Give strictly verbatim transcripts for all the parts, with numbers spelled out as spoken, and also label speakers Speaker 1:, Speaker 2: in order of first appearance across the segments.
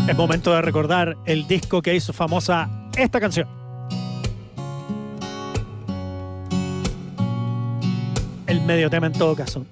Speaker 1: Es momento de recordar el disco que hizo famosa esta canción. El medio tema en todo caso.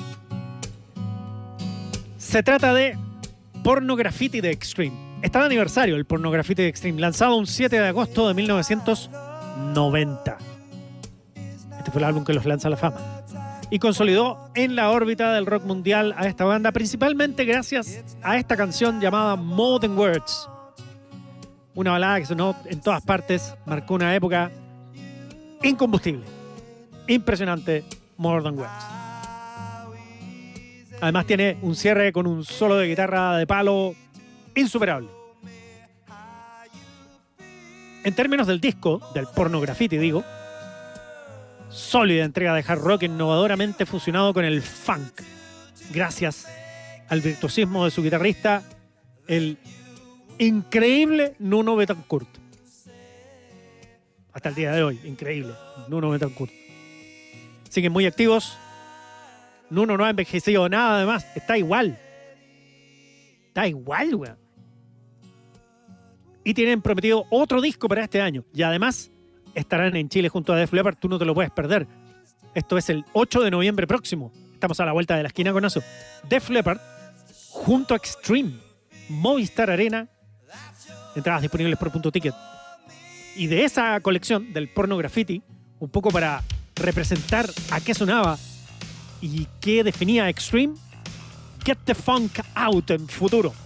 Speaker 1: Se trata de Porno Graffitti de Extreme. Está de aniversario el Porno Graffitti de Extreme, lanzado un siete de agosto de mil novecientos noventa. Este fue el álbum que los lanza a la fama y consolidó en la órbita del rock mundial a esta banda, principalmente gracias a esta canción llamada More Than Words. Una balada que sonó en todas partes, marcó una época incombustible, impresionante, More Than Words. Además tiene un cierre con un solo de guitarra de palo insuperable. En términos del disco, del Porno Graffitti digo, sólida entrega de hard rock innovadoramente fusionado con el funk, gracias al virtuosismo de su guitarrista, el increíble Nuno Bettencourt. Hasta el día de hoy, increíble, Nuno Bettencourt. Siguen muy activos. Nuno no ha envejecido nada, además, está igual. Está igual, weón. Y tienen prometido otro disco para este año. Y además estarán en Chile junto a Def Leppard. Tú no te lo puedes perder. Esto es el ocho de noviembre próximo. Estamos a la vuelta de la esquina con eso. Def Leppard junto a Extreme. Movistar Arena. Entradas disponibles por Punto Ticket. Y de esa colección del Porno Graffitti, un poco para representar a qué sonaba y qué definía Extreme, Get the Funk Out en futuro.